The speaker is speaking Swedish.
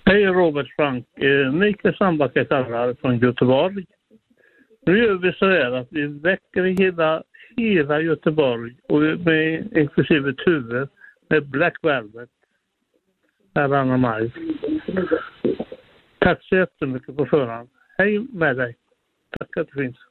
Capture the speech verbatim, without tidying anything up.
Hej Robert Frank, eh, Mikael Sandbacka kallar från Göteborg. Nu gör vi så här att vi väcker hela, hela Göteborg och med, inklusive Tuve med Black Velvet här Anna Maj. Tack så jättemycket på förhand. Hej med dig. Tack att det finns.